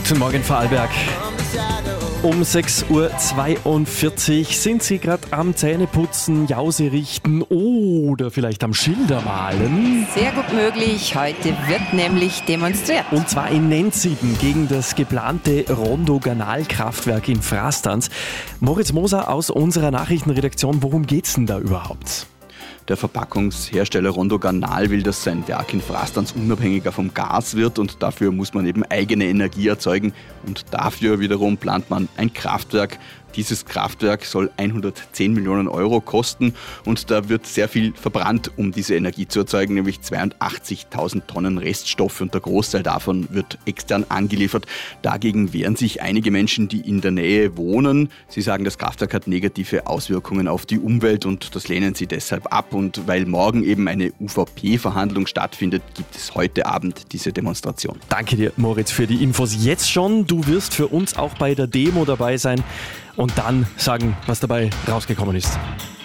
Guten Morgen, Vorarlberg. Um 6.42 Uhr sind Sie gerade am Zähneputzen, Jause richten oder vielleicht am Schilder malen. Sehr gut möglich. Heute wird nämlich demonstriert. Und zwar in Nennsieden gegen das geplante Rondo-Ganal-Kraftwerk in Frastanz. Moritz Moser aus unserer Nachrichtenredaktion, worum geht's denn da überhaupt? Der Verpackungshersteller Rondo Ganal will, dass sein Werk in Frastanz unabhängiger vom Gas wird und dafür muss man eben eigene Energie erzeugen und dafür wiederum plant man ein Kraftwerk. Dieses Kraftwerk soll 110 Millionen Euro kosten und da wird sehr viel verbrannt, um diese Energie zu erzeugen, nämlich 82.000 Tonnen Reststoffe und der Großteil davon wird extern angeliefert. Dagegen wehren sich einige Menschen, die in der Nähe wohnen. Sie sagen, das Kraftwerk hat negative Auswirkungen auf die Umwelt und das lehnen sie deshalb ab. Und weil morgen eben eine UVP-Verhandlung stattfindet, gibt es heute Abend diese Demonstration. Danke dir, Moritz, für die Infos jetzt schon. Du wirst für uns auch bei der Demo dabei sein und dann sagen, was dabei rausgekommen ist.